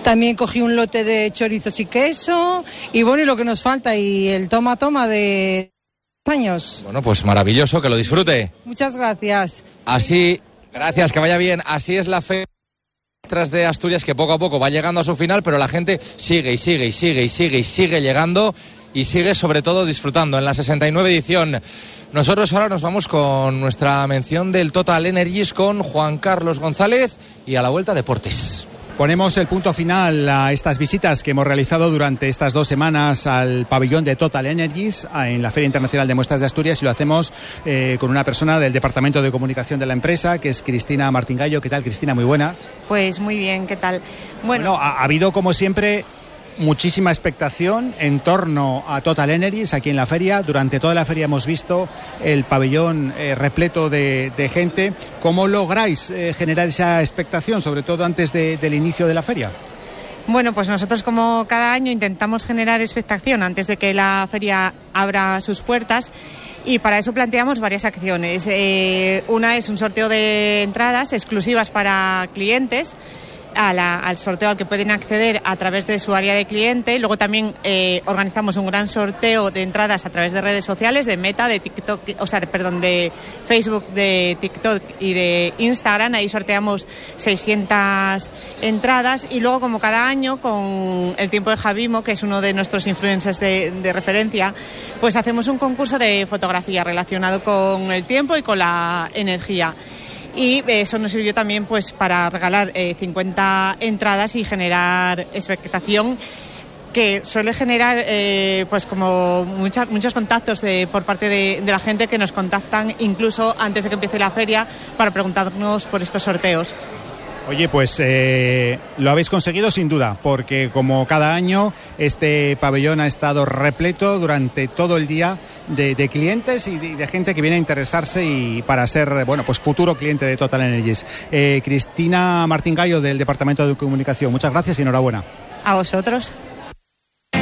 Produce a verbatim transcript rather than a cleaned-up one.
También cogí un lote de chorizos y queso. Y bueno, y lo que nos falta, y el toma toma de años. Bueno, pues maravilloso, que lo disfrute. Muchas gracias. Así, gracias, que vaya bien. Así es la fe tras de Asturias, que poco a poco va llegando a su final, pero la gente sigue y sigue y sigue y sigue y sigue llegando y sigue sobre todo disfrutando en la sesenta y nueve edición. Nosotros ahora nos vamos con nuestra mención del Total Energies con Juan Carlos González y a la vuelta deportes. Ponemos el punto final a estas visitas que hemos realizado durante estas dos semanas al pabellón de Total Energies en la Feria Internacional de Muestras de Asturias, y lo hacemos eh, con una persona del Departamento de Comunicación de la empresa, que es Cristina Martín-Gallo. ¿Qué tal, Cristina? Muy buenas. Pues muy bien, ¿qué tal? Bueno, bueno ha, ha habido, como siempre, muchísima expectación en torno a Total Energies aquí en la feria. Durante toda la feria hemos visto el pabellón eh, repleto de, de gente. ¿Cómo lográis eh, generar esa expectación, sobre todo antes de, del inicio de la feria? Bueno, pues nosotros, como cada año, intentamos generar expectación antes de que la feria abra sus puertas, y para eso planteamos varias acciones. Eh, una es un sorteo de entradas exclusivas para clientes, A la, al sorteo al que pueden acceder a través de su área de cliente. Luego también eh, organizamos un gran sorteo de entradas a través de redes sociales, de Meta, de TikTok, o sea, de, perdón, de Facebook, de TikTok y de Instagram. Ahí sorteamos seiscientas entradas, y luego, como cada año, con el Tiempo de Javimo, que es uno de nuestros influencers de, de referencia, pues hacemos un concurso de fotografía relacionado con el tiempo y con la energía. Y eso nos sirvió también, pues, para regalar eh, cincuenta entradas y generar expectación, que suele generar eh, pues como muchas, muchos contactos de, por parte de, de la gente, que nos contactan incluso antes de que empiece la feria para preguntarnos por estos sorteos. Oye, pues eh, lo habéis conseguido sin duda, porque como cada año este pabellón ha estado repleto durante todo el día de, de clientes y de, de gente que viene a interesarse y para ser, bueno, pues futuro cliente de Total Energies. Eh, Cristina Martín-Gallo, del Departamento de Comunicación, muchas gracias y enhorabuena. A vosotros.